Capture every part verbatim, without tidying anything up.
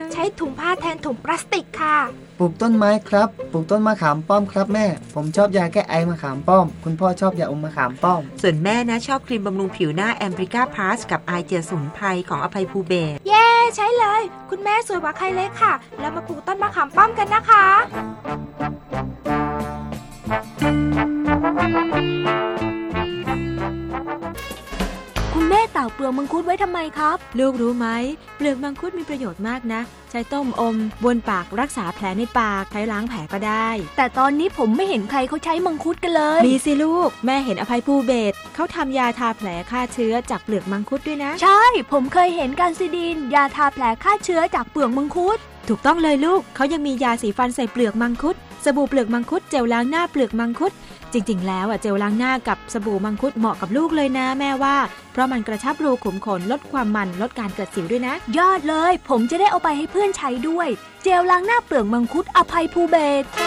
ใช้ถุงผ้าแทนถุงพลาสติกค่ะปลูกต้นไม้ครับปลูกต้นมะขามป้อมครับแม่ผมชอบยาแก้ไอมะขามป้อมคุณพ่อชอบยาอมมะขามป้อมส่วนแม่นะชอบครีมบำรุงผิวหน้าแอมบริก้าพลัสกับไอเจียสมุนไพรของอภัยภูเบศรเย้ใช้เลยคุณแม่สวยกว่าใครเลยค่ะแล้วมาปลูกต้นมะขามป้อมกันนะคะคุณแม่ตากเปลือกมังคุดไว้ทำไมครับลูกรู้ไหมเปลือกมังคุดมีประโยชน์มากนะใช้ต้มอมบนปากรักษาแผลในปากใช้ล้างแผลก็ได้แต่ตอนนี้ผมไม่เห็นใครเขาใช้มังคุดกันเลยมีสิลูกแม่เห็นอภัยภูเบศรเขาทำยาทาแผลฆ่าเชื้อจากเปลือกมังคุดด้วยนะใช่ผมเคยเห็นการซิดีนยาทาแผลฆ่าเชื้อจากเปลือกมังคุดถูกต้องเลยลูกเขายังมียาสีฟันใส่เปลือกมังคุดสบู่เปลือกมังคุดเจลล้างหน้าเปลือกมังคุดจริงๆแล้วอ่ะเจลล้างหน้ากับสบู่มังคุดเหมาะกับลูกเลยนะแม่ว่าเพราะมันกระชับรูขุมขนลดความมันลดการเกิดสิวด้วยนะยอดเลยผมจะได้เอาไปให้เพื่อนใช้ด้วยเจลล้างหน้าเปลือกมังคุดอภัยภูเบศร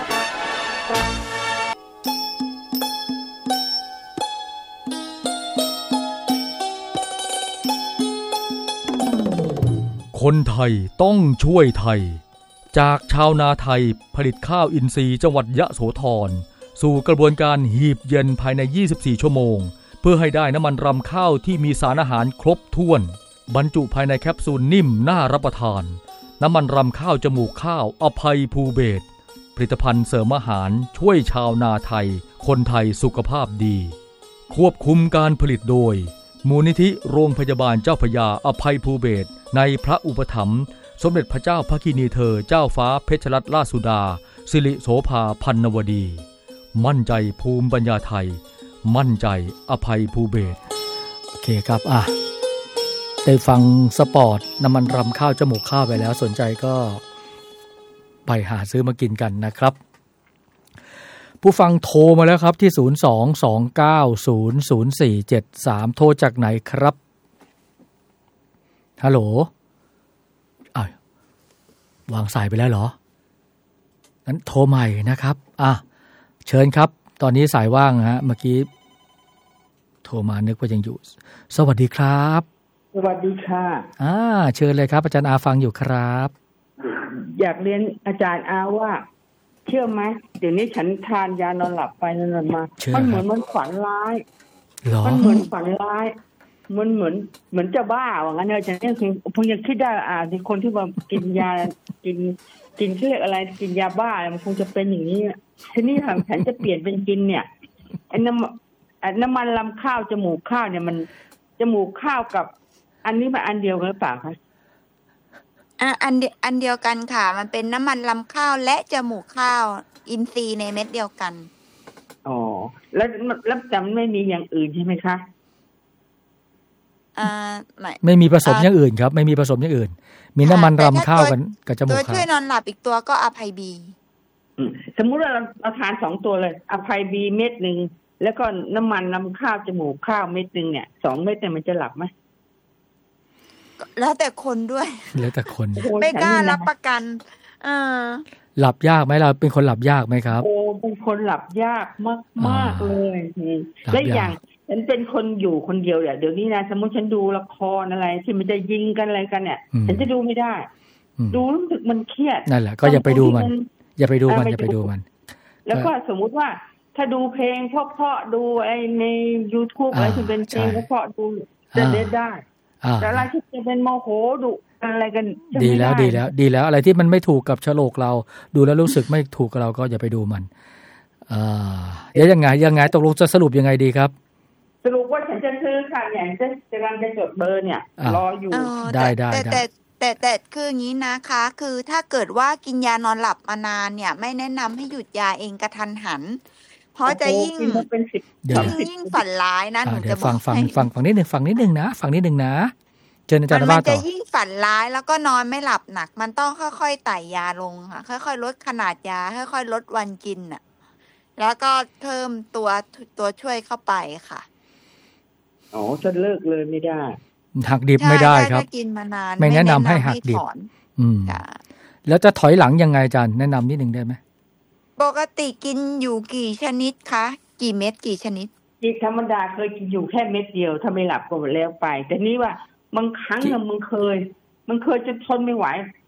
คนไทยต้องช่วยไทยจากชาวนาไทยผลิตข้าวอินทรีย์จังหวัดยะโสธรสู่กระบวนการหีบเย็นภายในยี่สิบสี่ชั่วโมงเพื่อให้ได้น้ำมันรำข้าวที่มีสารอาหารครบถ้วนบรรจุภายในแคปซูลนิ่มน่ารับประทานน้ำมันรำข้าวจมูกข้าวอภัยภูเบศรผลิตภัณฑ์เสริมอาหารช่วยชาวนาไทยคนไทยสุขภาพดีควบคุมการผลิตโดยมูลนิธิโรงพยาบาลเจ้าพระยาอภัยภูเบศรในพระอุปถัมภ์สมเด็จพระเจ้าพระกินีเธอเจ้าฟ้าเพชรรัตนราชสุดาสิริโสภาพันนวดีมั่นใจภูมิปัญญาไทยมั่นใจอภัยภูเบศรโอเคครับอ่ะได้ฟังสปอร์ตน้ำมันรำข้าวจมูกข้าวไปแล้วสนใจก็ไปหาซื้อมากินกันนะครับผู้ฟังโทรมาแล้วครับที่ศูนย์ สอง สอง เก้า ศูนย์ ศูนย์ สี่ เจ็ด สามโทรจากไหนครับฮัลโหลอ้าววางสายไปแล้วเหรองั้นโทรใหม่นะครับอ่ะเชิญครับตอนนี้สายว่างฮะเมื่อกี้โทรมานึกว่ายังอยู่สวัสดีครับสวัสดีค่ะอ่าเชิญเลยครับอาจารย์อาฟังอยู่ครับอยากเรียนอาจารย์อาว่าเชื่อไหมเดี๋ยวนี้ฉันทานยานอนหลับไปนอนมามันเหมือนมันฝันร้ายมันเหมือนฝันร้ายมันเหมือนเหมือนจะบ้าว่างั้นเนอะฉันยังคงยังคิดได้อ่าที่คนที่ว่ากินยากินกินเรียกอะไรกินยาบ้ามันคงจะเป็นอย่างนี้ทีนี้ทางฉันจะเปลี่ยนเป็นกินเนี่ยไอ้น้ำน้ำมันลำข้าวจมูกข้าวเนี่ยมันจมูกข้าวกับอันนี้มันอันเดียวกันหรือเปล่าคะอ่ะอันอันเดียวกันค่ะมันเป็นน้ำมันลำข้าวและจมูกข้าวอินทรีย์ในเม็ดเดียวกันอ๋อแล้วแล้วแต่มันไม่มีอย่างอื่นใช่ไหมคะอ่าไม่ไม่มีผสมอย่างอื่นครับไม่มีผสมอย่างอื่นมีน้ำมันรำข้าวกันกับจมูกข้าวตัวช่วยนอนหลับอีกตัวก็อภัยบีสมมุติว่าเราเราทานสองตัวเลยอภัยบีเม็ดนึงแล้วก็น้ำมันลำข้าวจมูกข้าวเม็ดนึงเนี่ยสองเม็ดเนี่ยมันจะหลับไหมแล้วแต่คนด้วยแล้วแต่คนไม่กล้ารับประกันเออหลับยากไหมเราเป็นคนหลับยากไหมครับโอ้เป็นคนหลับยากมากมากเลยและอย่างฉันเป็นคนอยู่คนเดียวเนี่ยเดี๋ยวนี้นะสมมติฉันดูละครอะไรที่มันจะยิงกันอะไรกันเนี่ยฉันจะดูไม่ได้ดูรู้สึกมันเครียดนั่นแหละก็อย่าไปดูมันอย่าไปดูมันอย่าไปดูมันแล้วก็สมมุติว่าถ้าดูเพลงเพราะๆดูไอ้ใน YouTube อะไรที่เป็นเพลงเพราะๆดูจะเล่นได้แต่อะไรที่จะเป็นโมโหดุอะไรกันดีแล้วดีแล้วดีแล้วอะไรที่มันไม่ถูกกับโฉลกเราดูแล้วรู้สึกไม่ถูกกับเราก็อย่าไปดูมันอ่าเดี๋ยวยังไงยังไงตกลงจะสรุปยังไงดีครับสรุปว่าฉันจะซื้อค่ะอย่างจะจะกำลังจะจดเบอร์เนี่ยรออยู่ได้ได้แต่แต่แต่คืออย่างนี้นะคะคือถ้าเกิดว่ากินยานอนหลับมานานเนี่ยไม่แนะนำให้หยุดยาเองกระทันหันเพราะจะยิ่งยิ่งยิ่งฝันร้ายนะหนูจะบอกฟังฟังฟังฟังนิดนึงฟังนิดนึงนะฟังนิดนึงนะเชิญอาจารย์ว่าต่อมันจะยิ่งฝันร้ายแล้วก็นอนไม่หลับหนักมันต้องค่อยๆไต่ยาลงค่ะค่อยๆลดขนาดยาค่อยๆลดวันกินน่ะแล้วก็เพิ่มตัวตัวช่วยเข้าไปค่ะอ๋อจะเลิกเลยไม่ได้หักดิบไม่ได้ครับกินมานานไม่แนะนำให้หักดิบอืมแล้วจะถอยหลังยังไงอาจารย์แนะนำนิดนึงได้ไหมปกติกินอยู่กี่ชนิดคะกี่เม็ดกี่ชนิดกินธรรมดาเคยกินอยู่แค่เม็ดเดียวถ้าไม่หลับก็แล้วไปแต่นี่ว่าบางครั้งน่ะมึงเคยมันเคยจนทนไม่ไหว